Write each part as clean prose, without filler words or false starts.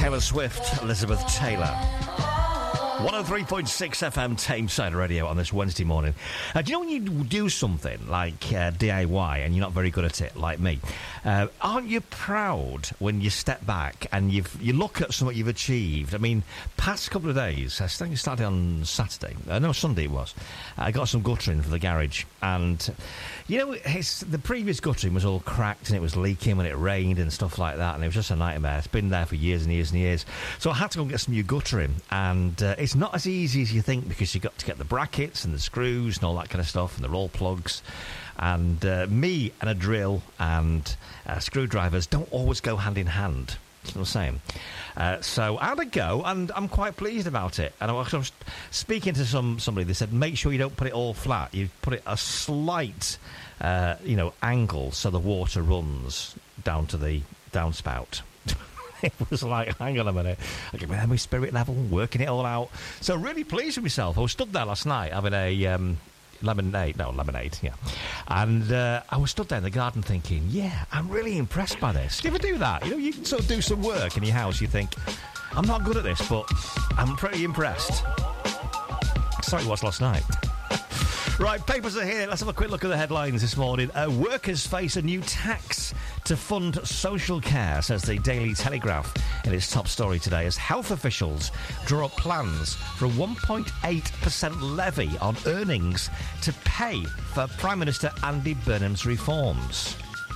Taylor Swift, Elizabeth Taylor. 103.6 FM Tameside Radio on this Wednesday morning. Do you know when you do something like DIY and you're not very good at it, like me? Aren't you proud when you step back and you look at something you've achieved? I mean, past couple of days, I think it started on Saturday. No, Sunday it was. I got some guttering for the garage, and you know, the previous guttering was all cracked and it was leaking when it rained and stuff like that, and it was just a nightmare. It's been there for years and years and years. So I had to go and get some new guttering, and it's not as easy as you think, because you've got to get the brackets and the screws and all that kind of stuff and the roll plugs. And me and a drill and screwdrivers don't always go hand in hand. You know what I'm saying? So I had a go, and I'm quite pleased about it. And I was speaking to somebody. They said, make sure you don't put it all flat. You put it a slight, angle, so the water runs down to the downspout. It was like, hang on a minute, I get my spirit level, working it all out. So really pleased with myself. I was stood there last night having a lemonade, yeah. And I was stood there in the garden thinking, yeah, I'm really impressed by this. Do you ever do that? You know, you sort of do some work in your house, you think, I'm not good at this, but I'm pretty impressed. So it was last night. Right, papers are here. Let's have a quick look at the headlines this morning. Workers face a new tax to fund social care, says the Daily Telegraph in its top story today, as health officials draw up plans for a 1.8% levy on earnings to pay for Prime Minister Andy Burnham's reforms.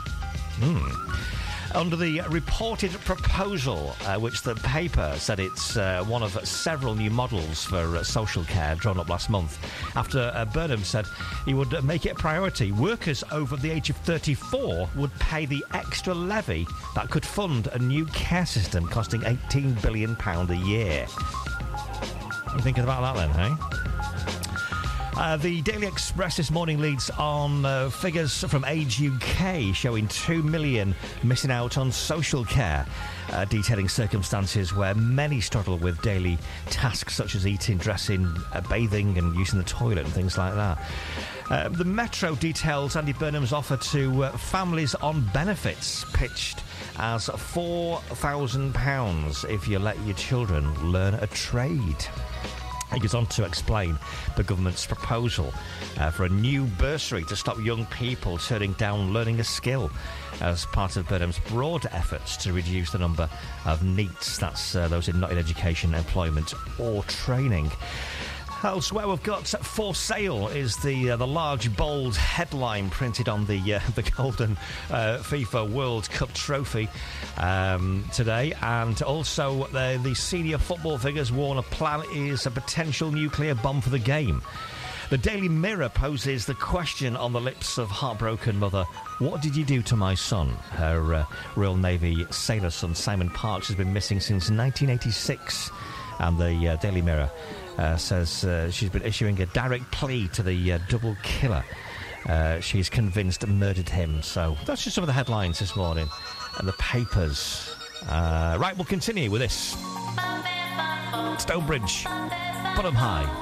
Under the reported proposal, which the paper said it's one of several new models for social care drawn up last month, after Burnham said he would make it a priority, workers over the age of 34 would pay the extra levy that could fund a new care system costing £18 billion a year. You thinking about that then, hey? The Daily Express this morning leads on figures from Age UK showing 2 million missing out on social care, detailing circumstances where many struggle with daily tasks such as eating, dressing, bathing and using the toilet and things like that. The Metro details Andy Burnham's offer to families on benefits, pitched as £4,000 if you let your children learn a trade. He goes on to explain the government's proposal for a new bursary to stop young people turning down learning a skill as part of Burnham's broader efforts to reduce the number of NEETs, that's those not in education, employment or training. Elsewhere, we've got for sale is the large, bold headline printed on the golden FIFA World Cup trophy today. And also, the senior football figures warn a plan is a potential nuclear bomb for the game. The Daily Mirror poses the question on the lips of heartbroken mother, what did you do to my son? Her Royal Navy sailor son, Simon Parks, has been missing since 1986. And the Daily Mirror says she's been issuing a direct plea to the double killer. She's convinced murdered him. So that's just some of the headlines this morning and the papers. Right, we'll continue with this. Stonebridge, Put 'em High.